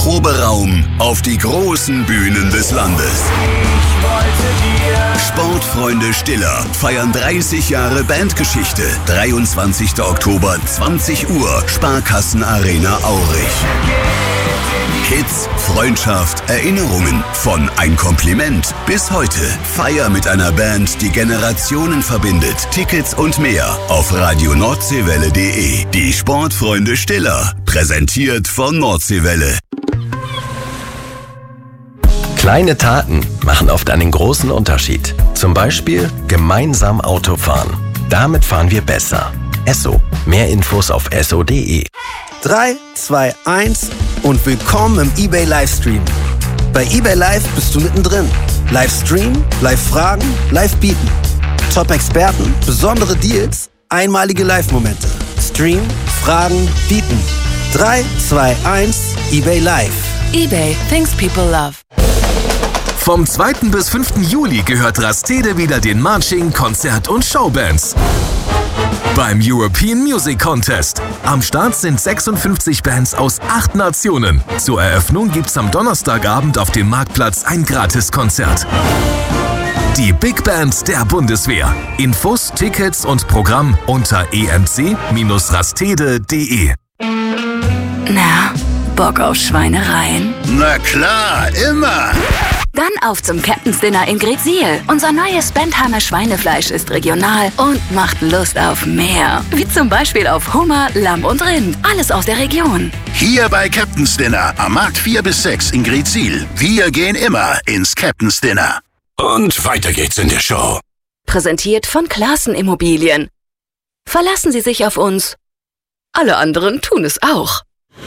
Proberaum auf die großen Bühnen des Landes. Sportfreunde Stiller feiern 30 Jahre Bandgeschichte. 23. Oktober, 20 Uhr, Sparkassenarena Aurich. Hits, Freundschaft, Erinnerungen, von ein Kompliment bis heute. Feier mit einer Band, die Generationen verbindet. Tickets und mehr auf radioNordseewelle.de. Die Sportfreunde Stiller, präsentiert von Nordseewelle. Kleine Taten machen oft einen großen Unterschied. Zum Beispiel gemeinsam Auto fahren. Damit fahren wir besser. Esso. Mehr Infos auf esso.de. 3, 2, 1 und willkommen im eBay Livestream. Bei eBay Live bist du mittendrin. Livestream, Live-Fragen, Live-Bieten. Top-Experten, besondere Deals, einmalige Live-Momente. Stream, Fragen, Bieten. 3, 2, 1, eBay Live. eBay, things people love. Vom 2. bis 5. Juli gehört Rastede wieder den Marching, Konzert- und Showbands. Beim European Music Contest. Am Start sind 56 Bands aus 8 Nationen. Zur Eröffnung gibt's am Donnerstagabend auf dem Marktplatz ein Gratiskonzert. Die Big Band der Bundeswehr. Infos, Tickets und Programm unter emc-rastede.de. Na, Bock auf Schweinereien? Na klar, immer. Dann auf zum Captain's Dinner in Greetsiel. Unser neues Bentheimer Schweinefleisch ist regional und macht Lust auf mehr. Wie zum Beispiel auf Hummer, Lamm und Rind. Alles aus der Region. Hier bei Captain's Dinner am Markt 4 bis 6 in Greetsiel. Wir gehen immer ins Captain's Dinner. Und weiter geht's in der Show. Präsentiert von Classen Immobilien. Verlassen Sie sich auf uns. Alle anderen tun es auch.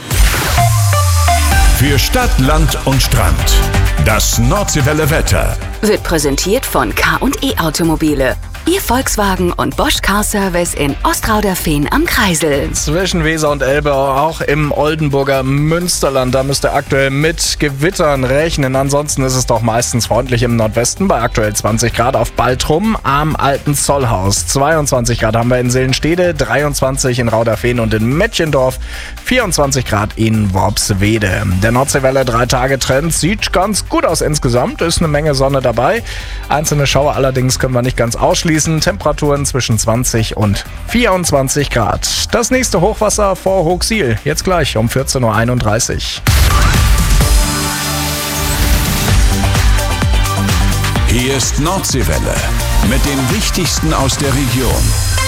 Für Stadt, Land und Strand. Das Nordseewelle Wetter Wird präsentiert von K&E Automobile. Ihr Volkswagen und Bosch Car Service in Ostrauderfehn am Kreisel. Zwischen Weser und Elbe, auch im Oldenburger Münsterland. Da müsst ihr aktuell mit Gewittern rechnen. Ansonsten ist es doch meistens freundlich im Nordwesten bei aktuell 20 Grad auf Baltrum am Alten Zollhaus. 22 Grad haben wir in Seelenstede, 23 in Rauderfehn und in Mettchendorf, 24 Grad in Worpswede. Der Nordseewelle 3-Tage-Trend sieht ganz gut aus insgesamt. Ist eine Menge Sonne dabei. Einzelne Schauer allerdings können wir nicht ganz ausschließen. Temperaturen zwischen 20 und 24 Grad. Das nächste Hochwasser vor Hochsiel. Jetzt gleich um 14.31 Uhr. Hier ist Nordseewelle mit dem Wichtigsten aus der Region.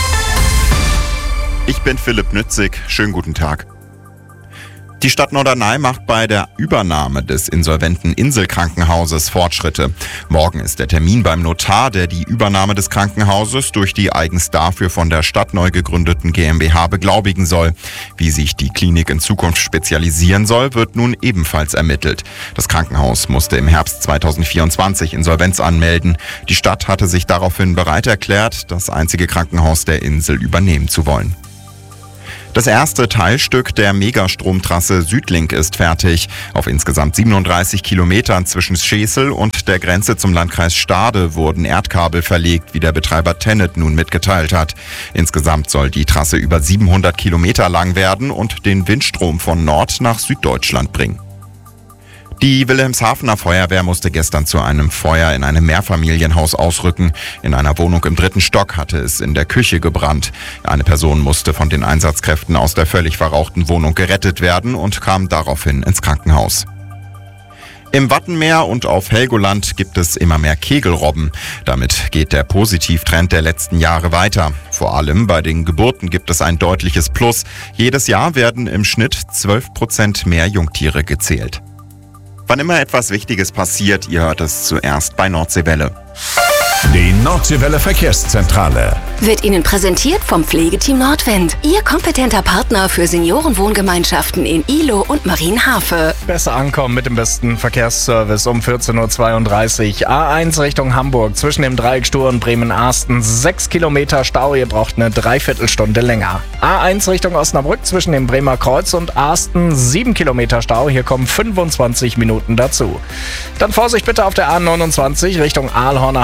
Ich bin Philipp Nützig. Schönen guten Tag. Die Stadt Norderney macht bei der Übernahme des insolventen Inselkrankenhauses Fortschritte. Morgen ist der Termin beim Notar, der die Übernahme des Krankenhauses durch die eigens dafür von der Stadt neu gegründeten GmbH beglaubigen soll. Wie sich die Klinik in Zukunft spezialisieren soll, wird nun ebenfalls ermittelt. Das Krankenhaus musste im Herbst 2024 Insolvenz anmelden. Die Stadt hatte sich daraufhin bereit erklärt, das einzige Krankenhaus der Insel übernehmen zu wollen. Das erste Teilstück der Megastromtrasse Südlink ist fertig. Auf insgesamt 37 Kilometern zwischen Schesel und der Grenze zum Landkreis Stade wurden Erdkabel verlegt, wie der Betreiber TenneT nun mitgeteilt hat. Insgesamt soll die Trasse über 700 Kilometer lang werden und den Windstrom von Nord nach Süddeutschland bringen. Die Wilhelmshavener Feuerwehr musste gestern zu einem Feuer in einem Mehrfamilienhaus ausrücken. In einer Wohnung im 3. Stock hatte es in der Küche gebrannt. Eine Person musste von den Einsatzkräften aus der völlig verrauchten Wohnung gerettet werden und kam daraufhin ins Krankenhaus. Im Wattenmeer und auf Helgoland gibt es immer mehr Kegelrobben. Damit geht der Positivtrend der letzten Jahre weiter. Vor allem bei den Geburten gibt es ein deutliches Plus. Jedes Jahr werden im Schnitt 12% mehr Jungtiere gezählt. Wann immer etwas Wichtiges passiert, ihr hört es zuerst bei Nordseewelle. Die Nordseewelle Verkehrszentrale Wird Ihnen präsentiert vom Pflegeteam Nordwind. Ihr kompetenter Partner für Seniorenwohngemeinschaften in Ihlow und Marienhafe. Besser ankommen mit dem besten Verkehrsservice um 14.32 Uhr. A1 Richtung Hamburg zwischen dem Dreieckstuhl und Bremen-Arsten. 6 Kilometer Stau, ihr braucht eine Dreiviertelstunde länger. A1 Richtung Osnabrück zwischen dem Bremer Kreuz und Arsten. 7 Kilometer Stau, hier kommen 25 Minuten dazu. Dann Vorsicht bitte auf der A29 Richtung Aalhorner Heide. Ein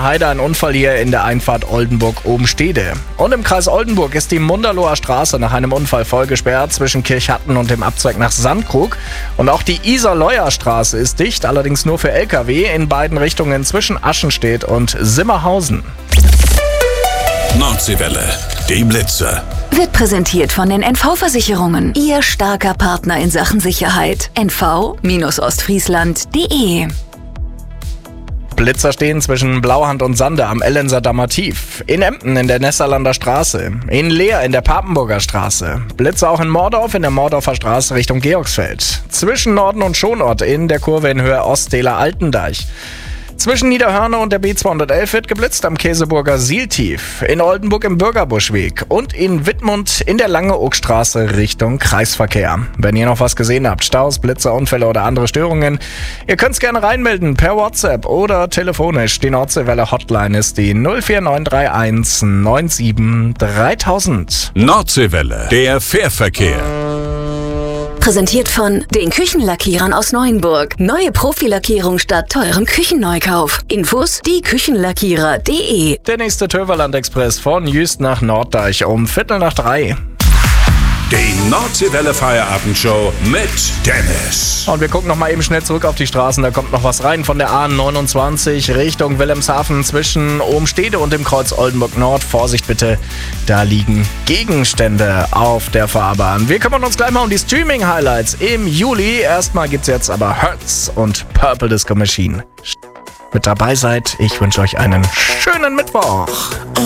Unfall hier in der Einfahrt Oldenburg-Obenstede. Und im Kreis Oldenburg ist die Munderloher Straße nach einem Unfall vollgesperrt zwischen Kirchhatten und dem Abzweig nach Sandkrug. Und auch die Isar-Leuer Straße ist dicht, allerdings nur für LKW in beiden Richtungen zwischen Aschenstedt und Simmerhausen. Nordseewelle, die Blitzer. Wird präsentiert von den NV-Versicherungen. Ihr starker Partner in Sachen Sicherheit. nv-ostfriesland.de. Blitzer stehen zwischen Blauhand und Sande am Ellenser Dammer Tief. In Emden in der Nesserlander Straße. In Leer in der Papenburger Straße. Blitzer auch in Mordorf in der Mordorfer Straße Richtung Georgsfeld. Zwischen Norden und Schonort in der Kurve in Höhe Ostdeler Altendeich. Zwischen Niederhörne und der B211 wird geblitzt am Käseburger Sieltief, in Oldenburg im Bürgerbuschweg und in Wittmund in der Langeoogstraße Richtung Kreisverkehr. Wenn ihr noch was gesehen habt, Staus, Blitzer, Unfälle oder andere Störungen, ihr könnt es gerne reinmelden per WhatsApp oder telefonisch. Die Nordseewelle Hotline ist die 04931 97 3000. Nordseewelle, der Fährverkehr. Präsentiert von den Küchenlackierern aus Neuenburg. Neue Profilackierung statt teurem Küchenneukauf. Infos dieküchenlackierer.de. Der nächste Töverland-Express von Jüst nach Norddeich um 2:45. Die Nordseewelle Feierabendshow mit Dennis. Und wir gucken noch mal eben schnell zurück auf die Straßen. Da kommt noch was rein von der A29 Richtung Wilhelmshaven zwischen Obenstede und dem Kreuz Oldenburg Nord. Vorsicht bitte, da liegen Gegenstände auf der Fahrbahn. Wir kümmern uns gleich mal um die Streaming-Highlights im Juli. Erstmal gibt's jetzt aber Hertz und Purple Disco Machine. Mit dabei seid, ich wünsche euch einen schönen Mittwoch.